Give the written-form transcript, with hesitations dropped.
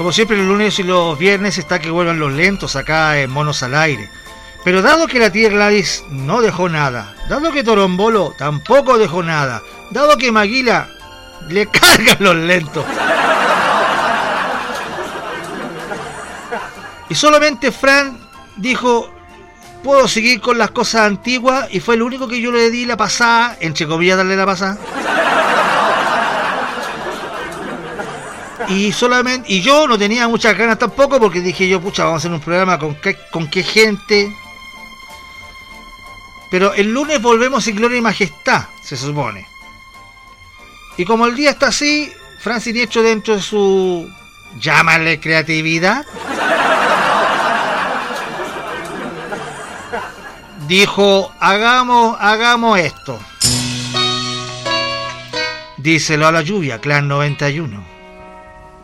Como siempre, los lunes y los viernes está que vuelvan los lentos acá en Monos al Aire. Pero dado que la tía Gladys no dejó nada, dado que Torombolo tampoco dejó nada, dado que Maguila le cargan los lentos, y solamente Fran dijo, puedo seguir con las cosas antiguas, y fue el único que yo le di la pasada, entre comillas darle la pasada. Y yo no tenía muchas ganas tampoco, porque dije yo, pucha, vamos a hacer un programa con qué gente. Pero el lunes volvemos sin gloria y majestad, se supone. Y como el día está así, Fran Siniestro, dentro de su, llámale creatividad, dijo, hagamos esto. Díselo a la lluvia, Clan 91.